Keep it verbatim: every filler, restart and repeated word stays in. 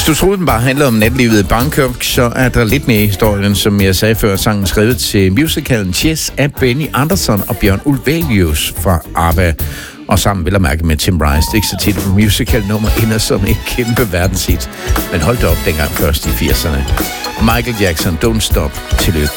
du troede, den bare handlede om natlivet i Bangkok, så er der lidt mere i historien, som jeg sagde før. Sangen skrevet til musicalen Chess af Benny Andersson og Bjørn Ulvaeus fra ABBA. Og sammen vil jeg mærke med Tim Rice. Det er ikke så tit, at musical-nummer ender som et kæmpe verdenshit. Men hold det op dengang først i firserne. Michael Jackson, Don't Stop. Tillykke.